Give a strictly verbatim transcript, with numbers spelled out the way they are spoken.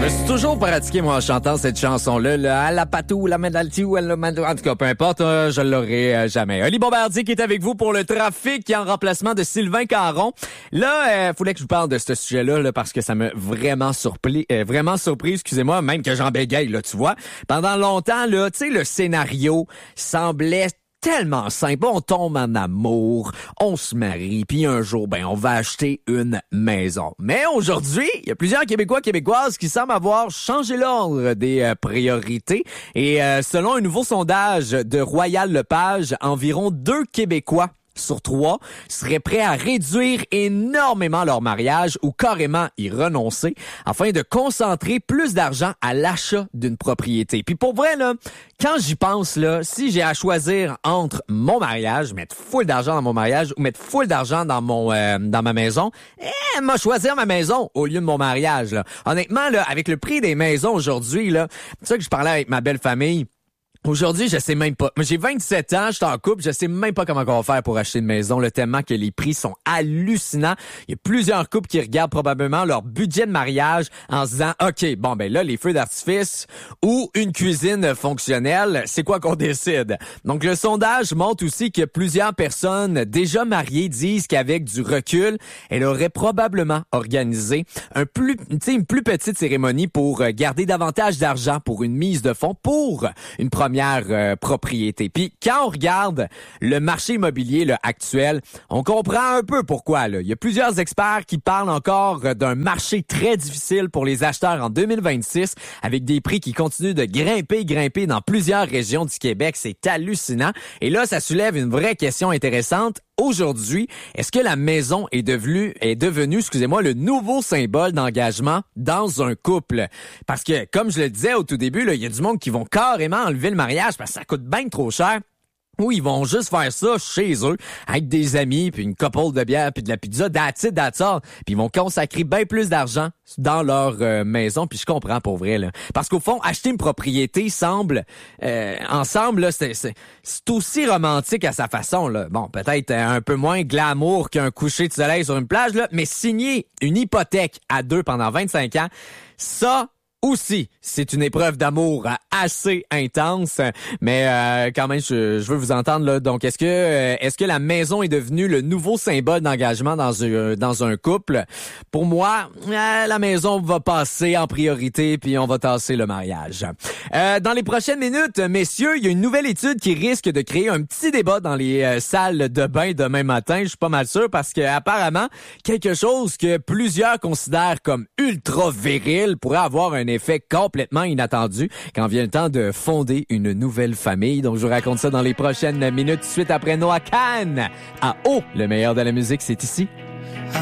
me suis toujours pratiqué, moi, en chantant cette chanson-là, le à la patou, la medalti ou la mando. En tout cas, peu importe, euh, je l'aurai euh, jamais. Oli Bombardier qui est avec vous pour le trafic, qui est en remplacement de Sylvain Caron. Là, il euh, fallait que je vous parle de ce sujet-là, là, parce que ça m'a vraiment surpris, euh, vraiment surpris, excusez-moi, même que j'en bégaye, là, tu vois. Pendant longtemps, là, tu sais, le scénario semblait tellement simple. On tombe en amour, on se marie, puis un jour, ben, on va acheter une maison. Mais aujourd'hui, il y a plusieurs Québécois, Québécoises qui semblent avoir changé l'ordre des euh, priorités. Et euh, selon un nouveau sondage de Royal Lepage, environ deux Québécois sur trois seraient prêts à réduire énormément leur mariage ou carrément y renoncer afin de concentrer plus d'argent à l'achat d'une propriété. Puis pour vrai, là, quand j'y pense, là, si j'ai à choisir entre mon mariage, mettre full d'argent dans mon mariage ou mettre full d'argent dans mon euh, dans ma maison, eh, moi choisir ma maison au lieu de mon mariage. Là. Honnêtement, là, avec le prix des maisons aujourd'hui, là, c'est ça que je parlais avec ma belle famille. Aujourd'hui, je sais même pas. J'ai vingt-sept ans, je suis en couple, je sais même pas comment on va faire pour acheter une maison, le tellement que les prix sont hallucinants. Il y a plusieurs couples qui regardent probablement leur budget de mariage en se disant, OK, bon, ben là, les feux d'artifice ou une cuisine fonctionnelle, c'est quoi qu'on décide? Donc, le sondage montre aussi que plusieurs personnes déjà mariées disent qu'avec du recul, elle aurait probablement organisé un plus, tu sais, une plus petite cérémonie pour garder davantage d'argent pour une mise de fonds pour une première Euh, propriété. Puis quand on regarde le marché immobilier là, actuel, on comprend un peu pourquoi. Là. Il y a plusieurs experts qui parlent encore euh, d'un marché très difficile pour les acheteurs en deux mille vingt-six, avec des prix qui continuent de grimper, grimper dans plusieurs régions du Québec. C'est hallucinant. Et là, ça soulève une vraie question intéressante. Aujourd'hui, est-ce que la maison est devenue, est devenue, excusez-moi, le nouveau symbole d'engagement dans un couple? Parce que, comme je le disais au tout début, là, il y a du monde qui vont carrément enlever le mariage parce que ça coûte bien trop cher. Ou ils vont juste faire ça chez eux, avec des amis, puis une couple de bière, puis de la pizza, that's it, that's all. Puis ils vont consacrer bien plus d'argent dans leur euh, maison, puis je comprends pour vrai, là. Parce qu'au fond, acheter une propriété semble, euh, ensemble, là, c'est, c'est, c'est aussi romantique à sa façon, là. Bon, peut-être un peu moins glamour qu'un coucher de soleil sur une plage, là, mais signer une hypothèque à deux pendant vingt-cinq ans, ça... aussi, c'est une épreuve d'amour assez intense, mais euh, quand même, je, je veux vous entendre là. Donc, est-ce que euh, est-ce que la maison est devenue le nouveau symbole d'engagement dans un dans un couple? Pour moi, euh, la maison va passer en priorité, puis on va tasser le mariage. Euh, dans les prochaines minutes, messieurs, il y a une nouvelle étude qui risque de créer un petit débat dans les euh, salles de bain demain matin. Je suis pas mal sûr parce que apparemment, quelque chose que plusieurs considèrent comme ultra viril pourrait avoir un effet complètement inattendu quand vient le temps de fonder une nouvelle famille. Donc, je vous raconte ça dans les prochaines minutes, suite après Noah Kahan. À haut, le meilleur de la musique, c'est ici.